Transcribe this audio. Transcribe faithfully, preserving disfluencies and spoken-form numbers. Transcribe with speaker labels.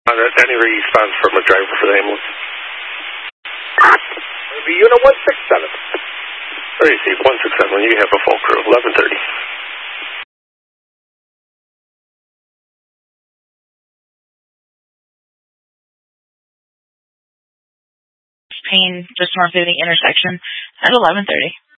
Speaker 1: Uh, any response from a driver for the ambulance?
Speaker 2: Be unit one six seven.
Speaker 1: Receive one six seven, you have a full crew, eleven thirty.
Speaker 3: Pain just north of the intersection at eleven thirty.